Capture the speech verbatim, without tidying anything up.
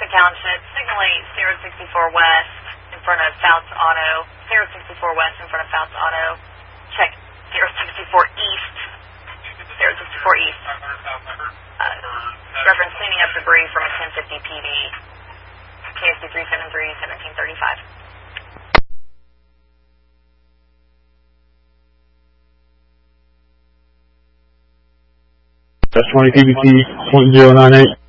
Franklin Township, signal eight, Sierra sixty-four West, in front of Fouts Auto. Sierra sixty-four West, in front of Fouts Auto. Check, Sierra sixty-four East. Sierra sixty-four East. Uh, reference cleaning up debris from a ten fifty P D. K S D three seventy-three, seventeen thirty-five. That's twenty P B T point zero nine eight.